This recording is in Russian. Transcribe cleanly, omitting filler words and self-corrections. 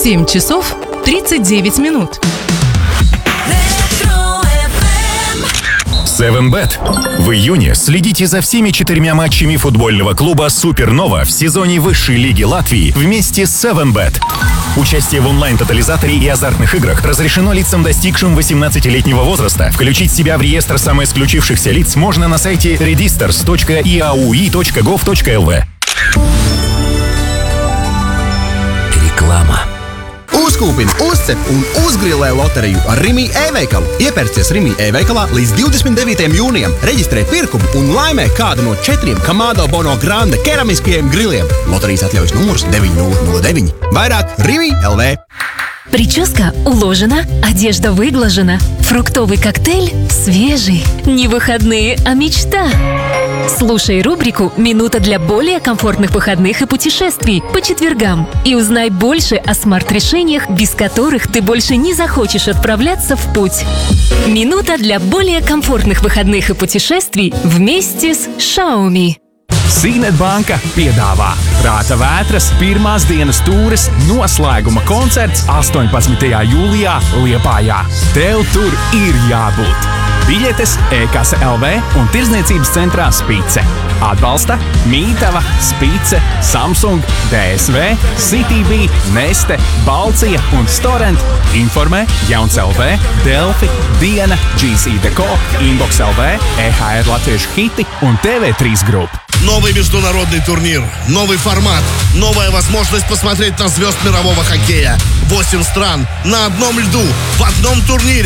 7 часов 39 минут. 7bet. В июне следите за всеми 4 матчами футбольного клуба «Супернова» в сезоне высшей лиги Латвии вместе с 7bet. Участие в онлайн-тотализаторе и азартных играх разрешено лицам, достигшим 18-летнего возраста. Включить себя в реестр самоисключившихся лиц можно на сайте registers.iaui.gov.lv. Reklāma. Uzkūpini, uzcep un uzgrilē loteriju ar Rimi e-veikalu. Iepērcies Rimi e-veikalā līdz 29. jūnijam, reģistrē pirkumu un laimē kādu no 4 Kamado Bono Grande keramiskajiem griliem. Loterijas atļaujas numurs 9009. Vairāk Rimi LV. Прическа уложена, одежда выглажена. Фруктовый коктейль свежий. Не выходные, а мечта. Слушай рубрику «Минута для более комфортных выходных и путешествий» по четвергам и узнай больше о смарт-решениях, без которых ты больше не захочешь отправляться в путь. Минута для более комфортных выходных и путешествий вместе с Xiaomi. Signet Banka piedāvā Prāta vētras pirmās dienas tūres noslēguma koncerts 18. jūlijā Liepājā. Tev tur ir jābūt! Biļetes e-kase LV un tirdzniecības centrā Spice. Atbalsta Mītava, Spice, Samsung, DSV, CTB, Neste, Balcija un Storent. Informē Jauns LV, Delfi, Diena, GC Deco, Inbox LV, EHR Latviešu hiti un TV3 Group. Новый международный турнир, новый формат, новая возможность посмотреть на звезд мирового хоккея. 8 стран на одном льду, в одном турнире.